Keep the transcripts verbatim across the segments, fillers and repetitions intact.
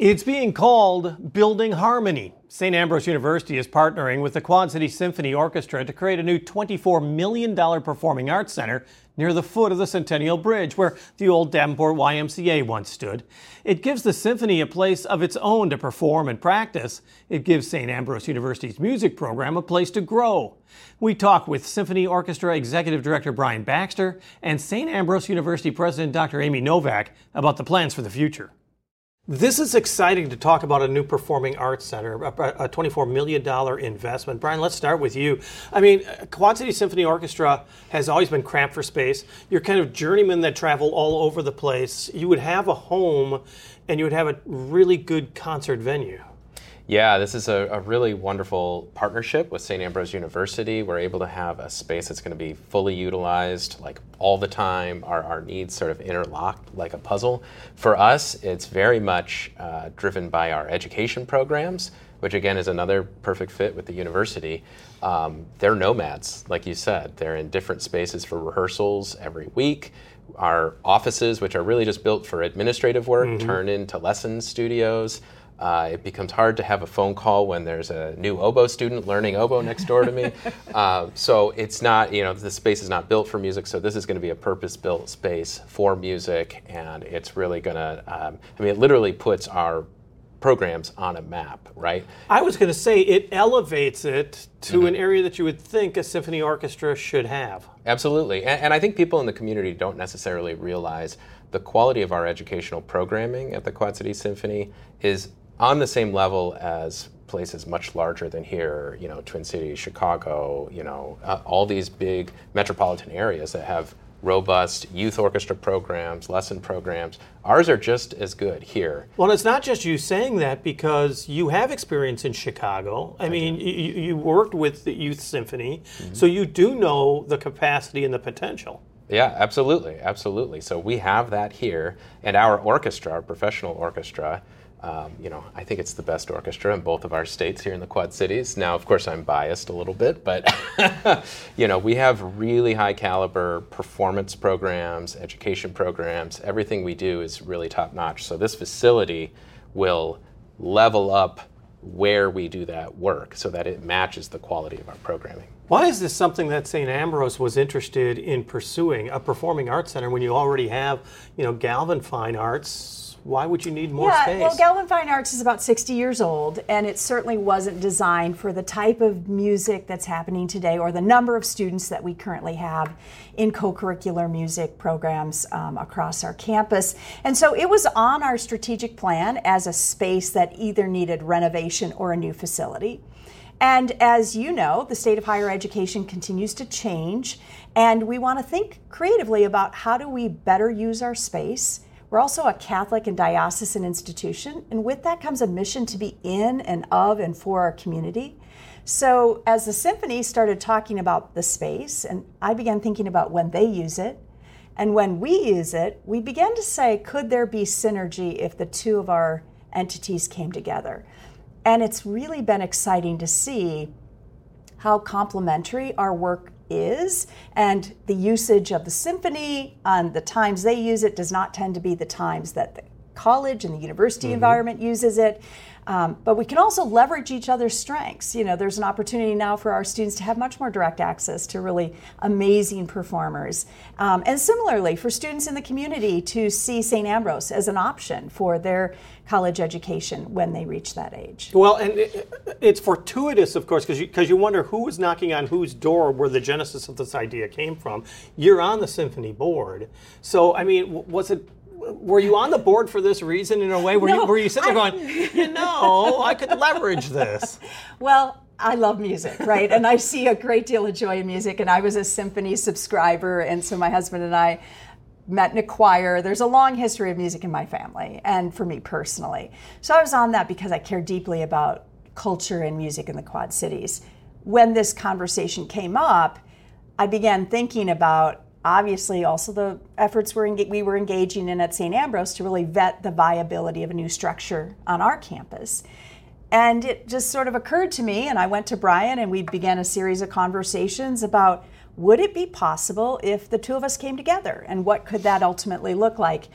It's being called Building Harmony. Saint Ambrose University is partnering with the Quad City Symphony Orchestra to create a new twenty-four million dollars performing arts center near the foot of the Centennial Bridge, where the old Davenport Y M C A once stood. It gives the symphony a place of its own to perform and practice. It gives Saint Ambrose University's music program a place to grow. We talk with Symphony Orchestra Executive Director Brian Baxter and Saint Ambrose University President Doctor Amy Novak about the plans for the future. This is exciting to talk about a new performing arts center, a twenty-four million dollars investment. Brian, let's start with you. I mean, Quad City Symphony Orchestra has always been cramped for space. You're kind of journeymen that travel all over the place. You would have a home and you would have a really good concert venue. Yeah, this is a, a really wonderful partnership with Saint Ambrose University. We're able to have a space that's going to be fully utilized like all the time. Our, our needs sort of interlocked like a puzzle. For us, it's very much uh, driven by our education programs, which again is another perfect fit with the university. Um, they're nomads, like you said. They're in different spaces for rehearsals every week. Our offices, which are really just built for administrative work, mm-hmm. turn into lesson studios. Uh, it becomes hard to have a phone call when there's a new oboe student learning oboe next door to me. uh, so it's not, you know, the space is not built for music, so this is going to be a purpose-built space for music, and it's really going to, um, I mean, it literally puts our programs on a map, right? I was going to say it elevates it to mm-hmm. an area that you would think a symphony orchestra should have. Absolutely, and, and I think people in the community don't necessarily realize the quality of our educational programming at the Quad City Symphony is on the same level as places much larger than here, you know, Twin Cities, Chicago, you know, uh, all these big metropolitan areas that have robust youth orchestra programs, lesson programs. Ours are just as good here. Well, it's not just you saying that because you have experience in Chicago. I, I mean, you, you worked with the Youth Symphony, mm-hmm. so you do know the capacity and the potential. Yeah, absolutely, absolutely. So we have that here, and our orchestra, our professional orchestra, Um, you know, I think it's the best orchestra in both of our states here in the Quad Cities. Now, of course, I'm biased a little bit, but, you know, we have really high caliber performance programs, education programs. Everything we do is really top notch. So this facility will level up where we do that work so that it matches the quality of our programming. Why is this something that Saint Ambrose was interested in pursuing, a performing arts center, when you already have, you know, Galvin Fine Arts? Why would you need more yeah, space? Well, Galvin Fine Arts is about sixty years old, and it certainly wasn't designed for the type of music that's happening today or the number of students that we currently have in co-curricular music programs um, across our campus. And so it was on our strategic plan as a space that either needed renovation or a new facility. And as you know, the state of higher education continues to change, and we want to think creatively about how do we better use our space. We're also a Catholic and diocesan institution, and with that comes a mission to be in and of and for our community. So as the symphony started talking about the space, and I began thinking about when they use it, and when we use it, we began to say, could there be synergy if the two of our entities came together? And it's really been exciting to see how complementary our work is, and the usage of the symphony and the times they use it does not tend to be the times that the college and the university mm-hmm. environment uses it. Um, but we can also leverage each other's strengths. You know, there's an opportunity now for our students to have much more direct access to really amazing performers. Um, and similarly, for students in the community to see Saint Ambrose as an option for their college education when they reach that age. Well, and it, it's fortuitous, of course, because you, 'cause you wonder who was knocking on whose door where the genesis of this idea came from. You're on the symphony board. So, I mean, was it... Were you on the board for this reason in a way? Were, no, you, were you sitting there I, going, you know, I could leverage this? Well, I love music, right? And I see a great deal of joy in music, and I was a symphony subscriber, and so my husband and I met in a choir. There's a long history of music in my family, and for me personally. So I was on that because I care deeply about culture and music in the Quad Cities. When this conversation came up, I began thinking about obviously also the efforts we're enga- we were engaging in at Saint Ambrose to really vet the viability of a new structure on our campus. And it just sort of occurred to me, and I went to Brian and we began a series of conversations about, would it be possible if the two of us came together, and what could that ultimately look like?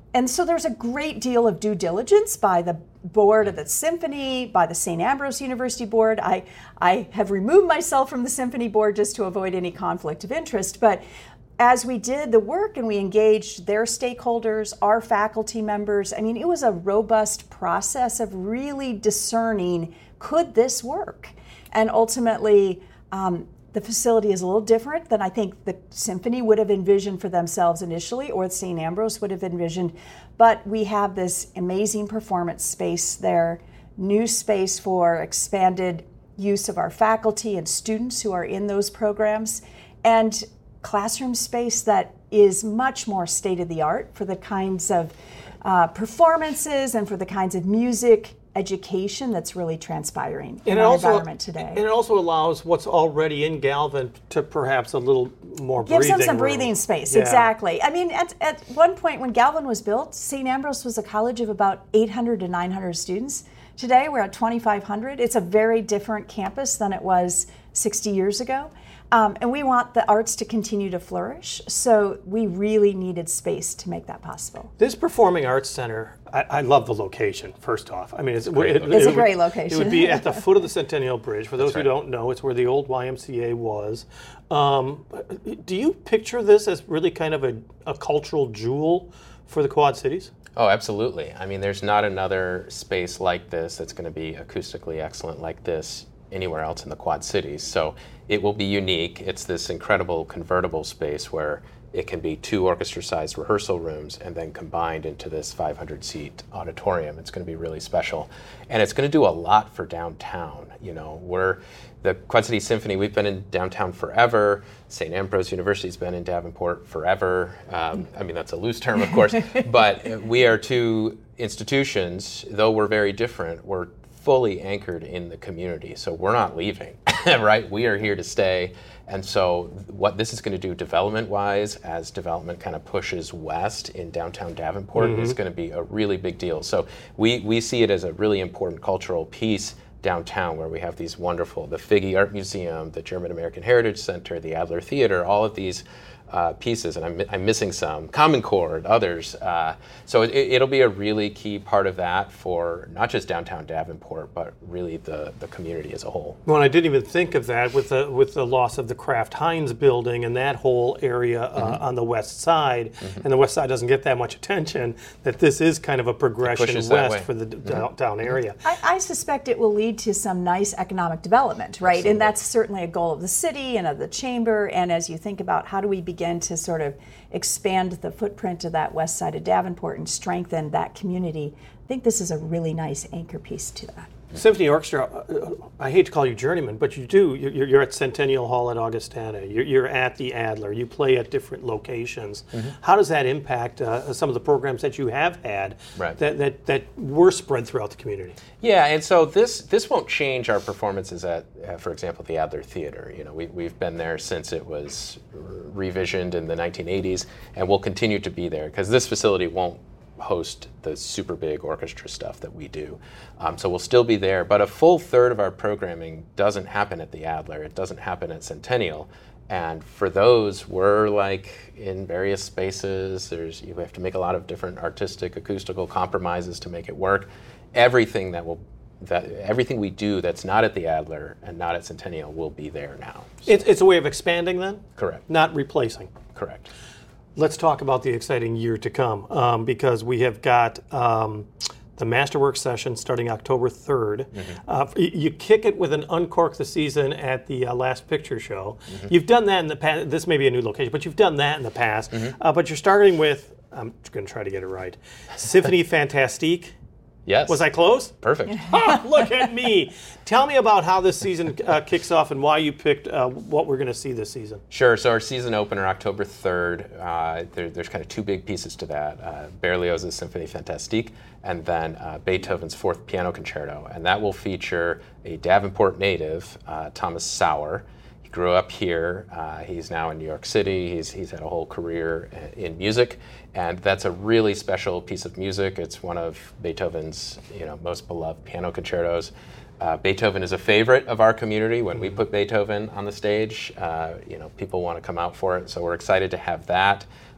and so there's a great deal of due diligence by the board of the symphony, by the Saint Ambrose University board. I, I have removed myself from the symphony board just to avoid any conflict of interest. But as we did the work and we engaged their stakeholders, our faculty members, I mean, it was a robust process of really discerning, could this work? And ultimately, um, the facility is a little different than I think the symphony would have envisioned for themselves initially, or Saint Ambrose would have envisioned. But we have this amazing performance space there, new space for expanded use of our faculty and students who are in those programs, and classroom space that is much more state-of-the-art for the kinds of uh, performances and for the kinds of music education that's really transpiring in and our also, environment today. And it also allows what's already in Galvin to perhaps a little more Gives breathing them some room. breathing space, Yeah. exactly. I mean, at, at one point when Galvin was built, Saint Ambrose was a college of about eight hundred to nine hundred students. Today we're at twenty-five hundred. It's a very different campus than it was sixty years ago. Um, and we want the arts to continue to flourish, so we really needed space to make that possible. This Performing Arts Center, I, I love the location, first off. I mean, it's, Great it, location. it It's a would- great location. It would be at the foot of the Centennial Bridge. For those That's who right. don't know, it's where the old Y M C A was. Um, do you picture this as really kind of a, a cultural jewel for the Quad Cities? Oh, absolutely. I mean, there's not another space like this that's going to be acoustically excellent like this anywhere else in the Quad Cities. So it will be unique. It's this incredible convertible space where it can be two orchestra-sized rehearsal rooms and then combined into this five hundred seat auditorium. It's going to be really special. And it's going to do a lot for downtown. You know, we're the Quad City Symphony, we've been in downtown forever. Saint Ambrose University's been in Davenport forever. Um, I mean, that's a loose term, of course, but we are two institutions, though we're very different, we're fully anchored in the community. So we're not leaving, right? We are here to stay. And so what this is going to do development-wise, as development kind of pushes west in downtown Davenport, mm-hmm. is going to be a really big deal. So we, we see it as a really important cultural piece downtown, where we have these wonderful, the Figge Art Museum, the German American Heritage Center, the Adler Theater, all of these uh, pieces, and I'm, I'm missing some, Common Chord, others. Uh, so it, it'll be a really key part of that for not just downtown Davenport, but really the, the community as a whole. Well, I didn't even think of that with the with the loss of the Kraft Heinz building and that whole area uh, mm-hmm. on the west side, mm-hmm. and the west side doesn't get that much attention, that this is kind of a progression west for the mm-hmm. downtown area. I, I suspect it will lead to some nice economic development, right? Absolutely. And that's certainly a goal of the city and of the chamber. And as you think about how do we begin to sort of expand the footprint of that west side of Davenport and strengthen that community, I think this is a really nice anchor piece to that. Symphony Orchestra, uh, I hate to call you journeyman, but you do. You're, you're at Centennial Hall at Augustana. You're, you're at the Adler. You play at different locations. Mm-hmm. How does that impact uh, some of the programs that you have had right. that, that, that were spread throughout the community? Yeah, and so this this won't change our performances at, uh, for example, the Adler Theater. You know, we, we've been there since it was revisioned in the nineteen eighties, and we'll continue to be there because this facility won't host the super big orchestra stuff that we do. Um, so we'll still be there, but a full third of our programming doesn't happen at the Adler. It doesn't happen at Centennial. And for those, we're like in various spaces. There's you have to make a lot of different artistic, acoustical compromises to make it work. Everything that will that everything we do that's not at the Adler and not at Centennial will be there now. So, It's, it's a way of expanding then? correct. Not replacing. Correct. Let's talk about the exciting year to come, um, because we have got um, the Masterworks session starting October third. Mm-hmm. Uh, you, you kick it with an Uncork the Season at the uh, Last Picture Show. Mm-hmm. You've done that in the past. This may be a new location, but you've done that in the past. Mm-hmm. Uh, but you're starting with, I'm going to try to get it right, Symphonie Fantastique. Yes. Was I close? Perfect. Oh, look at me. Tell me about how this season uh, kicks off and why you picked uh, what we're going to see this season. Sure. So our season opener, October third, uh, there, there's kind of two big pieces to that. Uh, Berlioz's Symphonie Fantastique and then uh, Beethoven's Fourth Piano Concerto. And that will feature a Davenport native, uh, Thomas Sauer. He grew up here. Uh, he's now in New York City. He's, he's had a whole career in music. And that's a really special piece of music. It's one of Beethoven's, you know, most beloved piano concertos. Uh, Beethoven is a favorite of our community. When we put Beethoven on the stage, uh, you know, people want to come out for it. So we're excited to have that.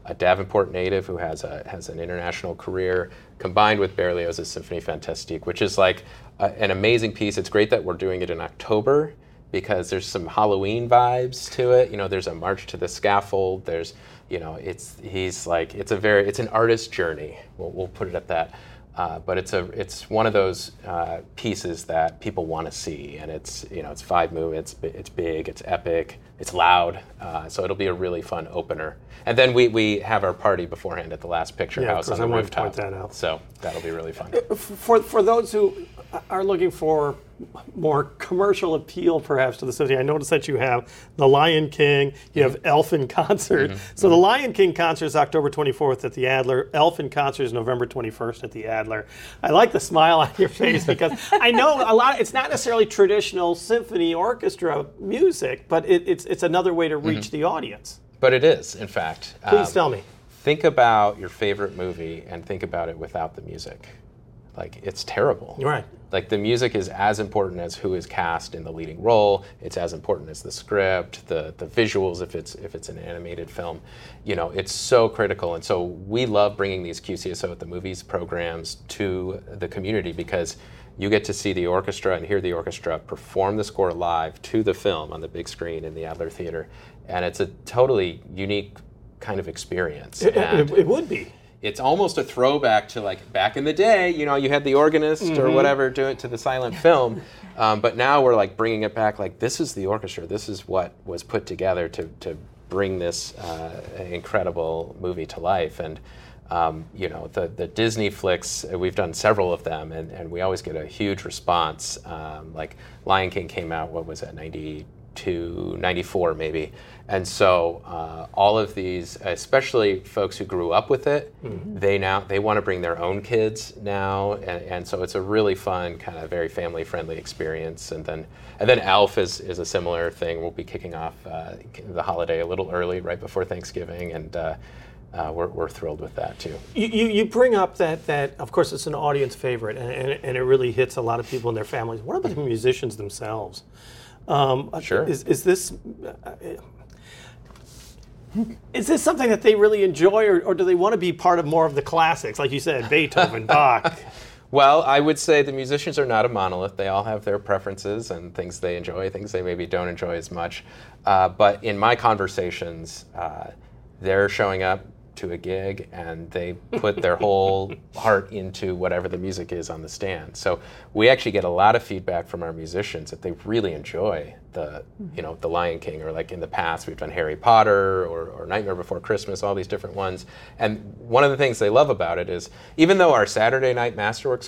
a Davenport native who has a has an international career, combined with Berlioz's Symphonie Fantastique, which is like a, an amazing piece. It's great that we're doing it in October because there's some Halloween vibes to it. You know, there's a march to the scaffold. There's, you know, it's he's like it's a very it's an artist journey. We'll we'll put it at that. Uh, but it's a it's one of those uh, pieces that people want to see, and it's you know it's five movements, it's big, it's epic, it's loud, uh, so it'll be a really fun opener. And then we, we have our party beforehand at the Last Picture yeah, House on the I rooftop. point that out. So that'll be really fun. For for those who are looking for more commercial appeal, perhaps, to the symphony, I noticed that you have The Lion King, you have Elf in Concert. Mm-hmm. So mm-hmm. The Lion King concert is October twenty-fourth at the Adler. Elf in Concert is November twenty-first at the Adler. I like the smile on your face because I know a lot. It's not necessarily traditional symphony orchestra music, but it, it's it's another way to reach mm-hmm. the audience. But it is, in fact. Please um, tell me. Think about your favorite movie and think about it without the music. Like, it's terrible. Right. Like, the music is as important as who is cast in the leading role. It's as important as the script, the the visuals if it's if it's an animated film. You know, it's so critical. And so we love bringing these Q C S O at the Movies programs to the community because you get to see the orchestra and hear the orchestra perform the score live to the film on the big screen in the Adler Theater. And it's a totally unique kind of experience. It, it, it would be. It's almost a throwback to like back in the day, you know, you had the organist mm-hmm. or whatever do it to the silent film. Um, but now we're like bringing it back like this is the orchestra. This is what was put together to, to bring this uh, incredible movie to life. And, um, you know, the, the Disney flicks, we've done several of them and, and we always get a huge response. Um, like Lion King came out, what was that, ninety-two, ninety-four maybe. And so uh, all of these, especially folks who grew up with it, mm-hmm. they now they want to bring their own kids now, and, and so it's a really fun kind of very family-friendly experience. And then and then Elf is, is a similar thing. We'll be kicking off uh, the holiday a little early, right before Thanksgiving, and uh, uh, we're we're thrilled with that too. You, you you bring up that that of course it's an audience favorite, and and, and it really hits a lot of people and their families. What about the musicians themselves? Um, sure. Is is this? Uh, Is this something that they really enjoy, or, or do they want to be part of more of the classics, like you said, Beethoven, Bach? Well, I would say the musicians are not a monolith. They all have their preferences and things they enjoy, things they maybe don't enjoy as much. Uh, but in my conversations, uh, they're showing up to a gig and they put their whole heart into whatever the music is on the stand. So we actually get a lot of feedback from our musicians that they really enjoy the, you know, the Lion King, or like in the past we've done Harry Potter or, or Nightmare Before Christmas, all these different ones. And one of the things they love about it is even though our Saturday night Masterworks